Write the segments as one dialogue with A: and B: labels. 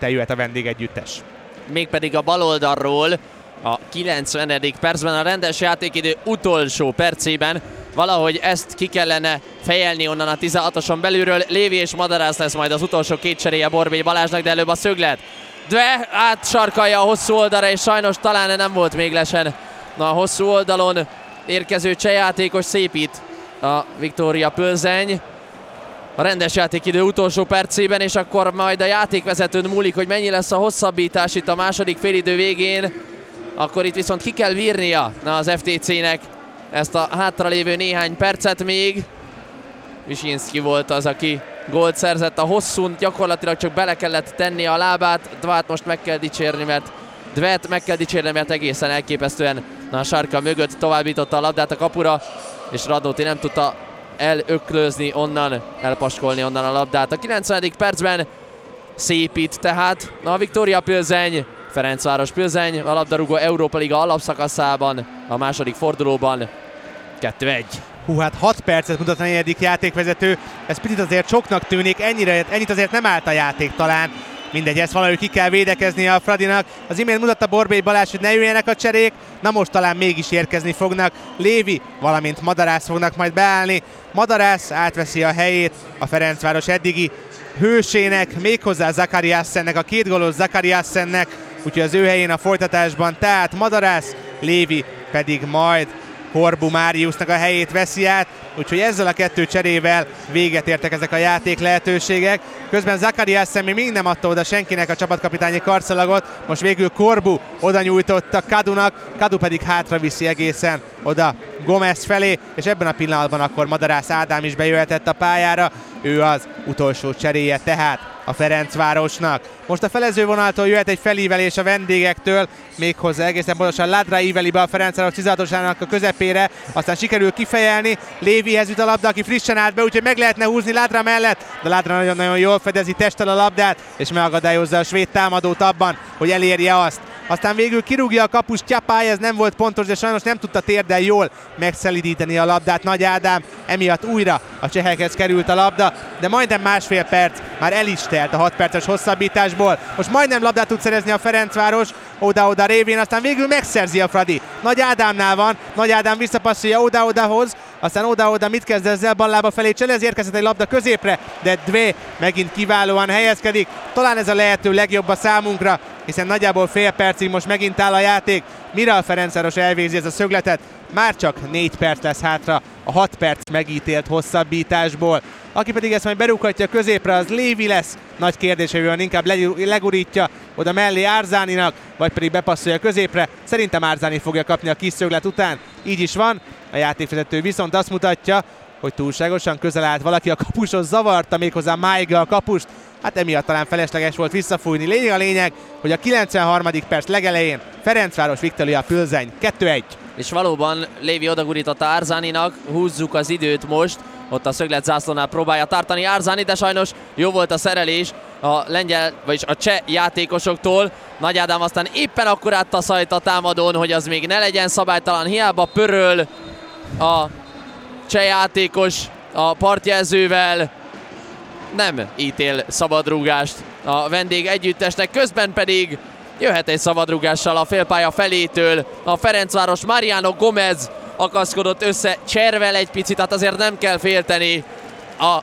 A: előtte jöhet a vendégegyüttes.
B: Mégpedig a bal oldalról a 90. percben, a rendes játékidő utolsó percében. Valahogy ezt ki kellene fejelni onnan a 16-oson belülről. Lévi és Madarász lesz majd az utolsó két cseréje Borbély Balázsnak, de előbb a szöglet. Dve átsarkalja a hosszú oldalra, és sajnos talán nem volt még lesen. Na, a hosszú oldalon érkező csehjátékos szépít a Viktória Plzeň a rendes játékidő utolsó percében, és akkor majd a játékvezetőn múlik, hogy mennyi lesz a hosszabbítás itt a második félidő végén. Akkor itt viszont ki kell bírnia az FTC-nek ezt a hátralévő néhány percet még. Visinski volt az, aki gólt szerzett a hosszún, gyakorlatilag csak bele kellett tenni a lábát. Dvát most meg kell dicsérni, mert egészen elképesztően a sarka mögött továbbította a labdát a kapura, és Radnóti nem tudta elöklőzni onnan, elpaskolni onnan a labdát. A 90. percben szépít tehát a Viktória Plzeň, Ferencváros Plzeň, a labdarúgó Európa Liga alapszakaszában, a második fordulóban 2-1.
A: Hát 6 percet mutat a negyedik játékvezető, ez picit azért soknak tűnik, ennyit azért nem állt a játék talán. Mindegy, ezt valahogy ki kell védekeznie a Fradinak. Az imént mutatta Borbély Balázs, hogy ne jöjjenek a cserék, na most talán mégis érkezni fognak. Lévi, valamint Madarász fognak majd beállni. Madarász átveszi a helyét a Ferencváros eddigi hősének, méghozzá Zakariassennek, a 2 gólos Zakariassennek, úgyhogy az ő helyén a folytatásban, tehát Madarász, Lévi pedig majd Korbu Máriusznak a helyét veszi át, úgyhogy ezzel a 2 cserével véget értek ezek a játék lehetőségek. Közben Zakariassen még nem adta oda senkinek a csapatkapitányi karszalagot, most végül Korbu oda nyújtotta Kadunak, Kadu pedig hátra viszi egészen oda Gomez felé, és ebben a pillanatban akkor Madarász Ádám is bejöhetett a pályára, ő az utolsó cseréje tehát a Ferencvárosnak. Most a felezővonaltól jöhet egy felívelés a vendégektől, méghozzá egészen pontosan Ladra íveli be a Ferencváros 16-osának a közepére, aztán sikerül kifejelni, Lévihez jut a labda, aki frissen állt be, úgyhogy meg lehetne húzni Ladra mellett, de Ladra nagyon-nagyon jól fedezi testtel a labdát, és megakadályozza a svéd támadót abban, hogy elérje azt. Aztán végül kirúgja a kapust Tyapály, ez nem volt pontos, de sajnos nem tudta térdel jól megszelidíteni a labdát Nagy Ádám, emiatt újra a csehekhez került a labda, de majdnem másfél perc már el is telt a 6 perces hosszabbításból. Most majdnem labdát tud szerezni a Ferencváros, oda-oda révén, aztán végül megszerzi a Fradi. Nagy Ádámnál van, Nagy Ádám visszapasszolja oda-odahoz, aztán oda-oda mit kezd ezzel, ballába felé Cselez, érkezett egy labda középre, de Dve megint kiválóan helyezkedik. Talán ez a lehető legjobb a számunkra, hiszen nagyjából fél percig most megint áll a játék, mire a Ferencváros elvégzi ez a szögletet. Már csak 4 perc lesz hátra a 6 perc megítélt hosszabbításból. Aki pedig ezt majd berúghatja középre, az Lévi lesz. Nagy kérdés, hogy inkább legurítja oda mellé Árzáninak, vagy pedig bepasszolja középre. Szerintem Árzáni fogja kapni a kis szöglet után. Így is van. A játékvezető viszont azt mutatja, hogy túlságosan közel állt valaki a kapushoz, zavarta méghozzá Máiga a kapust. Hát emiatt talán felesleges volt visszafújni. Lényeg a lényeg, hogy a 93. perc legelején Ferencváros Viktória Plzeň 2-1.
B: És valóban Lévi odagurította Árzáninak, húzzuk az időt most. Ott a szöglet zászlónál próbálja tartani Árzáni, de sajnos jó volt a szerelés a lengyel, vagyis a cseh játékosoktól. Nagy Ádám aztán éppen akkor áttaszajt a támadón, hogy az még ne legyen szabálytalan. Hiába pöröl a cseh játékos a partjelzővel, nem ítél szabadrúgást a vendég együttesnek, közben pedig jöhet egy szabadrúgással a félpálya felétől. A Ferencváros Mariano Gomez akaszkodott össze Cservel egy picit, hát azért nem kell félteni a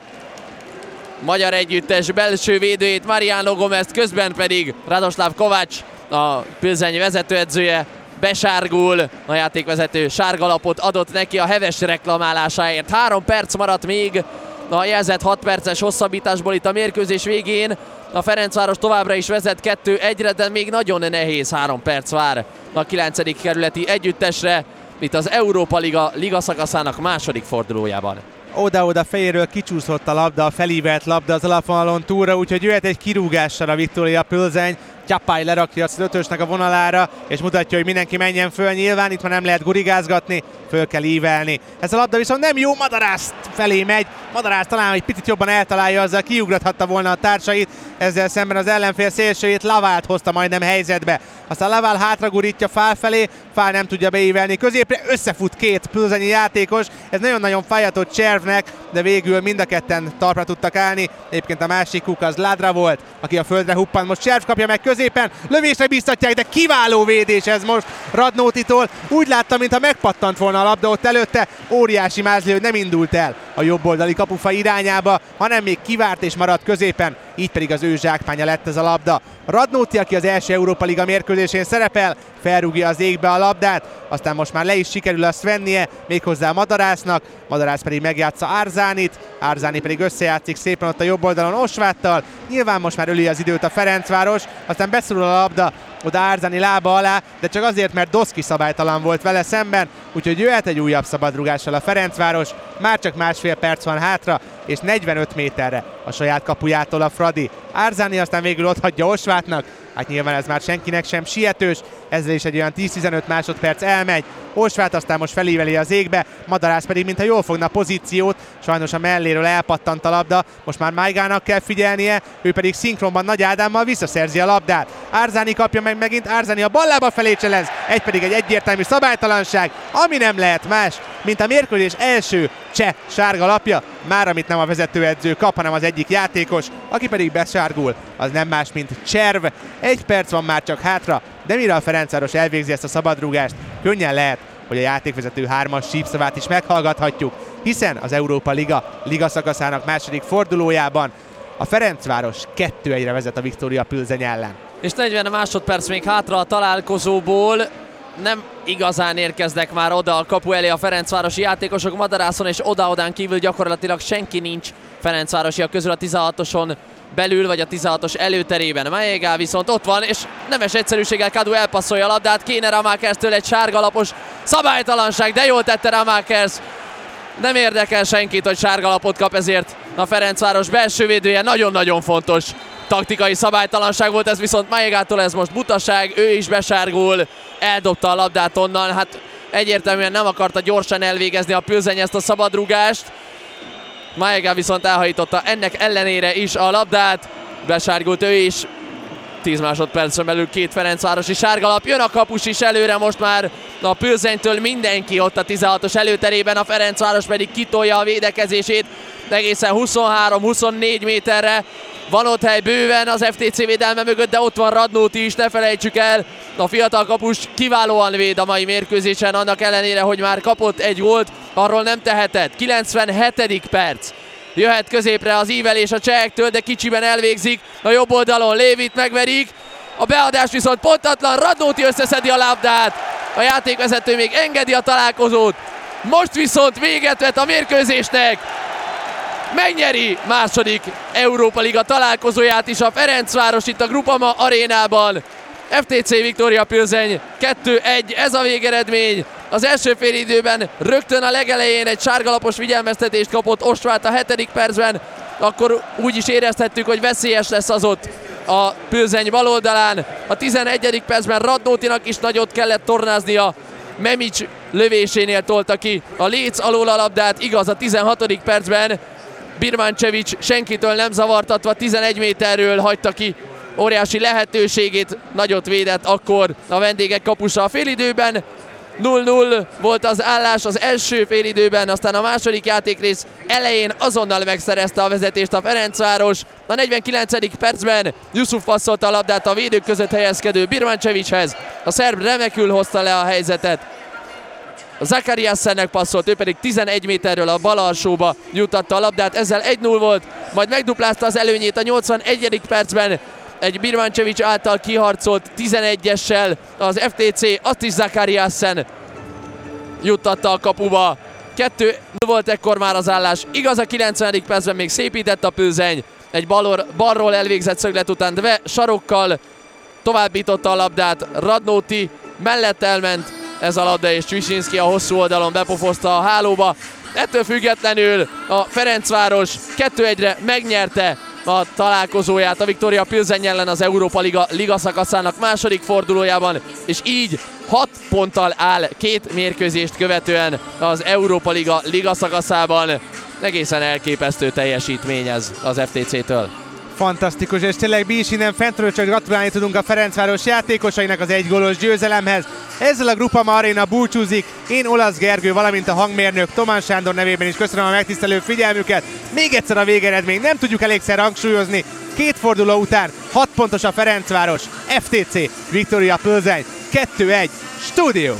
B: magyar együttes belső védőjét, Mariano Gomezt, közben pedig Radoslav Kovács, a Plzeň vezetőedzője besárgul, a játékvezető sárgalapot adott neki a heves reklamálásáért. 3 perc maradt még a jelzett 6 perces hosszabbításból itt a mérkőzés végén. A Ferencváros továbbra is vezet 2-1-re, de még nagyon nehéz 3 perc vár a 9. kerületi együttesre, itt az Európa Liga szakaszának második fordulójában.
A: Oda-oda fejéről kicsúszott a labda, a felívelt labda az alapvonalon túlra, úgyhogy jöhet egy kirúgással a Viktória Plzeň. Csapály lerakja az ötösnek a vonalára, és mutatja, hogy mindenki menjen föl. Nyilván itt már nem lehet gurigázgatni, föl kell ívelni. Ez a labda viszont nem jó, Madarász felé megy. Madarász talán egy picit jobban eltalálja, azzal kiugrathatta volna a társait. Ezzel szemben az ellenfél szélsőjét, Lavált hozta majdnem helyzetbe. Aztán Lavál hátra gurítja Fál felé, Fál nem tudja beívelni középre, összefut két plüzenyi játékos. Ez nagyon-nagyon fájhatott Cservnek, de végül mind a ketten talpra tudtak állni. Egyébként a másikuk az Ládra volt, aki a földre huppant. Most Cserv kapja meg középen, lövésre bíztatják, de kiváló védés ez most Radnótitól. Úgy látta, mintha megpattant volna a labda ott előtte. Óriási mázli, hogy nem indult el a jobboldali kapufa irányába, hanem még kivárt és maradt középen. Így pedig az ő zsákmánya lett ez a labda. Radnóti, aki az első Európa Liga mérkőzésén szerepel, felrúgja az égbe a labdát, aztán most már le is sikerül azt vennie, méghozzá Madarásznak, Madarász pedig megjátsza Árzánit, Árzáni pedig összejátszik szépen ott a jobb oldalon Osváttal, nyilván most már öli az időt a Ferencváros, aztán beszorul a labda oda Árzáni lába alá, de csak azért, mert Doszki szabálytalan volt vele szemben, úgyhogy jöhet egy újabb szabadrugással a Ferencváros, már csak másfél perc van hátra, és 45 méterre a saját kapujától a Fradi. Árzáni aztán végül otthagyja Osvátnak, hát nyilván ez már senkinek sem sietős, ezzel is egy olyan 10-15 másodperc elmegy. Osvát aztán most felíveli az égbe, Madarász pedig mintha jól fogna a pozíciót, sajnos a melléről elpattant a labda, most már Májgának kell figyelnie, ő pedig szinkronban Nagy Ádámmal visszaszerzi a labdát. Árzáni kapja meg megint, Árzáni a ballába felé cselez, pedig egy egyértelmű szabálytalanság, ami nem lehet más, mint a mérkőzés első cseh sárga lapja, már amit nem a vezetőedző kap, hanem az egyik játékos, aki pedig besárgul, az nem más, mint Cserv. 1 perc van már csak hátra, de mire a Ferencváros elvégzi ezt a szabadrúgást, könnyen lehet, hogy a játékvezető 3-as sípszavát is meghallgathatjuk, hiszen az Európa Liga szakaszának második fordulójában a Ferencváros 2-1-re vezet a Viktória Plzeň ellen.
B: És 40 másodperc még hátra a találkozóból. Nem igazán érkeznek már oda a kapu elé a ferencvárosi játékosok. Madarászon és oda-odán kívül gyakorlatilag senki nincs ferencvárosiak közül a 16-oson belül, vagy a 16-os előterében. Májégál viszont ott van, és nemes egyszerűséggel Kadu elpasszolja a labdát. Kéne Ramákerstől egy sárgalapos szabálytalanság, de jól tette Ramákers. Nem érdekel senkit, hogy sárgalapot kap, ezért a Ferencváros belső védője nagyon-nagyon fontos. Taktikai szabálytalanság volt ez, viszont Májégától ez most butaság, ő is besárgul, eldobta a labdát onnan, hát egyértelműen nem akarta gyorsan elvégezni a Plzeň ezt a szabadrúgást. Májégá viszont elhajította ennek ellenére is a labdát, besárgult ő is. 10 másodpercen belül 2 ferencvárosi sárgalap, jön a kapus is előre most már a Plzeňtől mindenki ott a 16-os előterében, a Ferencváros pedig kitolja a védekezését egészen 23-24 méterre. Van ott hely bőven az FTC védelme mögött, de ott van Radnóti is, ne felejtsük el. A fiatal kapus kiválóan véd a mai mérkőzésen, annak ellenére, hogy már kapott egy gólt, arról nem tehetett. 97. perc. Jöhet középre az ívelés a csehektől, de kicsiben elvégzik. A jobb oldalon Lévit megverik. A beadás viszont pontatlan, Radnóti összeszedi a labdát. A játékvezető még engedi a találkozót. Most viszont véget vet a mérkőzésnek. Megnyeri második Európa Liga találkozóját is a Ferencváros itt a Groupama arénában. FTC Viktória Plzeň 2-1, ez a végeredmény. Az első félidőben rögtön a legelején egy sárgalapos figyelmeztetést kapott Osvát a 7. percben. Akkor úgy is érezhettük, hogy veszélyes lesz az ott a Plzeň baloldalán. A 11. percben Radnótinak is nagyot kellett tornáznia. Memics lövésénél tolta ki a léc alól a labdát, igaz, a 16. percben Birmancevic senkitől nem zavartatva 11 méterről hagyta ki óriási lehetőségét, nagyot védett akkor a vendégek kapusa a félidőben. 0-0 volt az állás az első félidőben, aztán a második játékrész elején azonnal megszerezte a vezetést a Ferencváros. A 49. percben Yusuf passzolta a labdát a védők között helyezkedő Birmancevichez. A szerb remekül hozta le a helyzetet. Zakariassennek passzolt, ő pedig 11 méterről a bal alsóba juttatta a labdát, ezzel 1-0 volt, majd megduplázta az előnyét a 81. percben. Egy Birmancevic által kiharcolt 11-essel az FTC, azt is Zakariassen juttatta a kapuba. 2 volt ekkor már az állás, igaz, a 90. percben még szépített a Plzeň. Egy balról elvégzett szöglet után Dve sarokkal továbbította a labdát, Radnóti mellett elment ez a labda, és Cvisinski a hosszú oldalon bepofozta a hálóba. Ettől függetlenül a Ferencváros 2-1-re megnyerte a találkozóját a Viktória Pilsen ellen az Európa Liga szakaszának második fordulójában, és így 6 ponttal áll 2 mérkőzést követően az Európa Liga szakaszában. Egészen elképesztő teljesítmény ez az FTC-től.
A: Fantasztikus, és tényleg mi is innen fentről csak gratulálni tudunk a Ferencváros játékosainak az 1 gólos győzelemhez. Ezzel a Groupama Arena búcsúzik. Én Olasz Gergő, valamint a hangmérnök Tomán Sándor nevében is köszönöm a megtisztelő figyelmüket. Még egyszer a végeredmény, nem tudjuk elégszer hangsúlyozni. 2 forduló után 6 pontos a Ferencváros, FTC, Viktória Pilsen, 2-1, stúdió!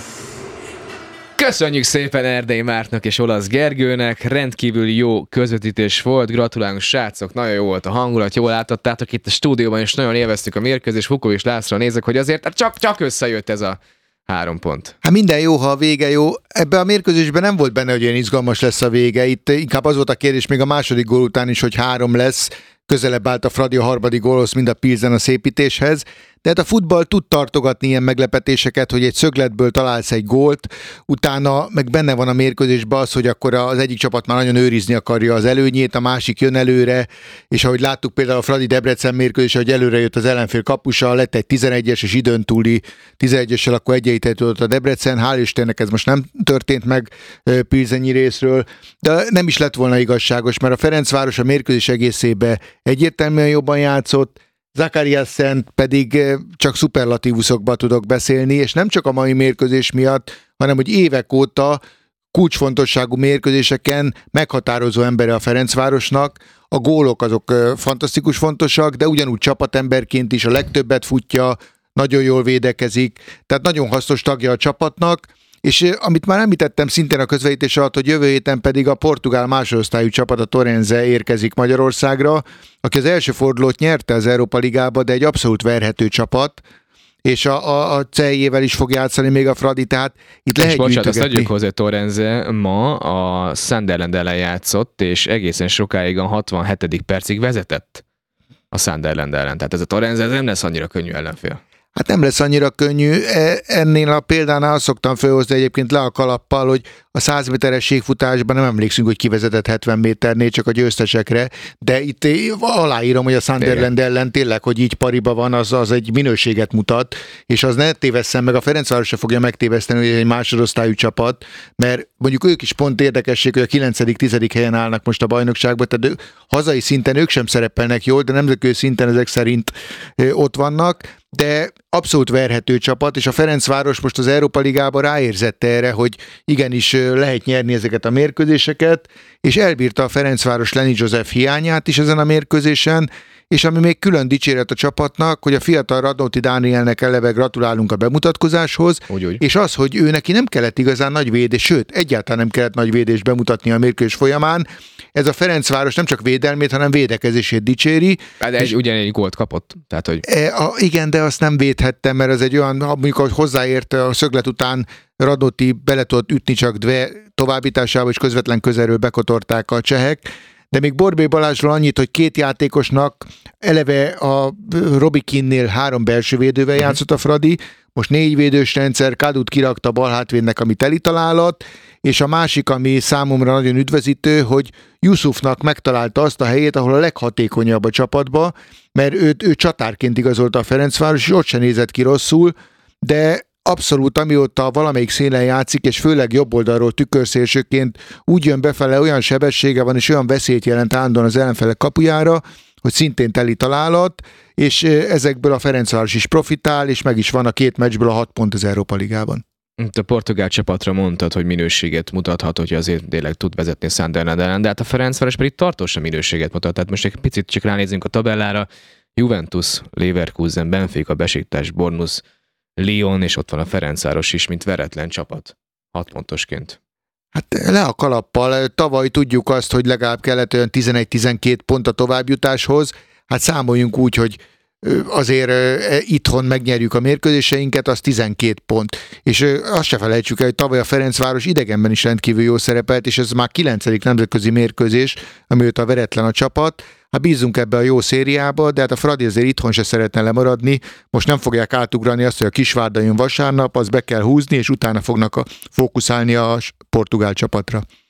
C: Köszönjük szépen Erdei Márknak és Olasz Gergőnek, rendkívül jó közvetítés volt, gratulálunk srácok, nagyon jó volt a hangulat, jól láthattátok itt a stúdióban, és nagyon élveztük a mérkőzést. Vukovics Lászlóra nézek, hogy azért csak összejött ez a 3 pont.
D: Hát minden jó, ha a vége jó. Ebben a mérkőzésben nem volt benne, hogy olyan izgalmas lesz a vége. Itt inkább az volt a kérdés még a második gól után is, hogy 3 lesz. Közelebb állt a Fradi a harmadik gólhoz, mind a Pilsen a szépítéshez. De hát a futball tud tartogatni ilyen meglepetéseket, hogy egy szögletből találsz egy gólt, utána meg benne van a mérkőzésben az, hogy akkor az egyik csapat már nagyon őrizni akarja az előnyét, a másik jön előre, és ahogy láttuk például a Fradi Debrecen mérkőzés, hogy előre jött az ellenfél kapusa, lett egy 11-es és időn túli 11-essel, akkor egyenlített a Debrecen. Hál' Istennek ez most nem történt meg Pilseni részről, de nem is lett volna igazságos, mert a Ferencváros a mérkőzés egészében egyértelműen jobban játszott, Zakariasen pedig csak szuperlatívuszokba tudok beszélni, és nem csak a mai mérkőzés miatt, hanem hogy évek óta kulcsfontosságú mérkőzéseken meghatározó embere a Ferencvárosnak. A gólok azok fantasztikus fontosak, de ugyanúgy csapatemberként is a legtöbbet futja, nagyon jól védekezik, tehát nagyon hasznos tagja a csapatnak, és amit már említettem szintén a közvetítés alatt, hogy jövő héten pedig a portugál másodosztályú csapat, a Torrense érkezik Magyarországra, aki az első fordulót nyerte az Európa Ligába, de egy abszolút verhető csapat, és a Celjével is fog játszani még a Fradi, tehát itt lehet gyűjtögetni.
C: Bocsánat, azt adjuk hozzá, Torrense ma a Sunderland ellen játszott, és egészen sokáig a 67. percig vezetett a Sunderland ellen. Tehát ez a Torrense nem lesz annyira könnyű ellenfél.
D: Hát nem lesz annyira könnyű. Ennél a példánál azt szoktam felhozni egyébként le a kalappal, hogy a 100 méteres ségfutásban nem emlékszünk, hogy kivezetett 70 méternél, csak a győztesekre, de itt aláírom, hogy a Sunderland ellen tényleg, hogy így pariba van, az egy minőséget mutat, és az ne tévesszen meg, a Ferencváros se fogja megtéveszteni, hogy egy másodosztályú csapat, mert mondjuk ők is pont érdekesség, hogy a 9.-10. helyen állnak most a bajnokságban, tehát hazai szinten ők sem szerepelnek jól, de nemzetközi szinten ezek szerint ott vannak, de abszolút verhető csapat, és a Ferencváros most az Európa Ligában ráérzett erre, hogy igenis lehet nyerni ezeket a mérkőzéseket, és elbírta a Ferencváros Lenny Joseph hiányát is ezen a mérkőzésen, és ami még külön dicséret a csapatnak, hogy a fiatal Radnóti Dánielnek eleve gratulálunk a bemutatkozáshoz, és az, hogy ő neki nem kellett igazán nagy védés, sőt, egyáltalán nem kellett nagy védést bemutatni a mérkőzés folyamán. Ez a Ferencváros nem csak védelmét, hanem védekezését dicséri.
C: De ugyanegy gólt kapott. Tehát, hogy...
D: Igen, de azt nem védhettem, mert az egy olyan, amikor hozzáért a szöglet után Radnóti bele tudott ütni csak Dve továbbításába, és közvetlen közelről bekotorták a csehek. De még Borbély Balázsról annyit, hogy 2 játékosnak eleve a Robikinnél 3 belső védővel játszott a Fradi, most 4 védős rendszer, Kadut kirakta a bal hátvédnek, ami teli találat, és a másik, ami számomra nagyon üdvözítő, hogy Yusufnak megtalálta azt a helyét, ahol a leghatékonyabb a csapatba, mert ő csatárként igazolta a Ferencváros, és ott se nézett ki rosszul, de abszolút amióta valamelyik szélen játszik, és főleg jobb oldalról tükörszélsőként úgy jön befele, olyan sebessége van, és olyan veszélyt jelent állandóan az ellenfelek kapujára, hogy szintén teli találat, és ezekből a Ferencváros is profitál, és meg is van a 2 meccsből a 6 pont az Európa Ligában.
C: A portugál csapatra mondtad, hogy minőséget mutathat, hogy azért tényleg tud vezetni a Sunderland ellen, de hát a Ferencváros pedig tartósan minőséget mutat. Tehát most egy picit csak ránézzünk a tabellára. Juventus, Leverkusen, Benfica, Besiktas, Bournemouth, Lyon, és ott van a Ferencváros is, mint veretlen csapat. 6 pontosként.
D: Hát le a kalappal. Tavaly tudjuk azt, hogy legalább kellett olyan 11-12 pont a továbbjutáshoz. Hát számoljunk úgy, hogy azért itthon megnyerjük a mérkőzéseinket, az 12 pont. És azt se felejtsük el, hogy tavaly a Ferencváros idegenben is rendkívül jól szerepelt, és ez már 9. nemzetközi mérkőzés, amióta veretlen a csapat. Hát bízunk ebbe a jó szériába, de hát a Fradi azért itthon se szeretne lemaradni. Most nem fogják átugrani azt, hogy a Kisvárda jön vasárnap, azt be kell húzni, és utána fognak fókuszálni a portugál csapatra.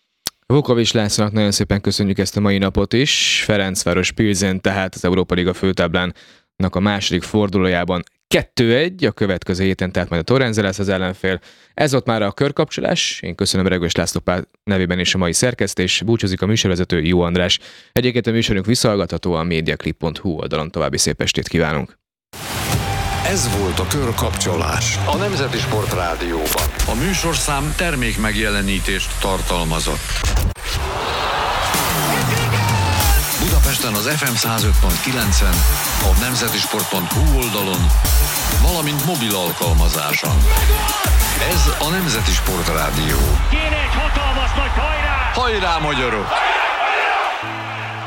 C: Vukovics Lászlónak nagyon szépen köszönjük ezt a mai napot is. Ferencváros Pilzen tehát az Európa Liga főtáblának a második fordulójában 2-1, a következő héten tehát majd a Torrenze lesz az ellenfél. Ez ott már a körkapcsolás. Én köszönöm Regős László nevében is a mai szerkesztés. Búcsúzik a műsorvezető Jó András. Egyébként a műsorunk visszahallgatható a mediaclip.hu oldalon. További szép estét kívánunk!
E: Ez volt a Körkapcsolás, a Nemzeti Sport Rádióban. A műsorszám termék megjelenítést tartalmazott. Budapesten az FM 105.9-en, a nemzetisport.hu oldalon, valamint mobil alkalmazáson. Ez a Nemzeti Sport Rádió.
F: Kéne egy hatalmas nagy hajrá!
E: Hajrá, magyarok!